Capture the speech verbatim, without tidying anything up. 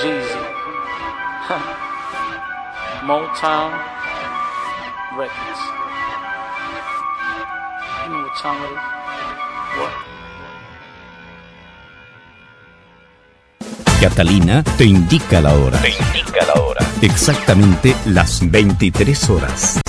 Jeezy. Motown Records. You know what time it is? What? Catalina te indica la hora. Te indica la hora. Exactamente las veintitrés horas.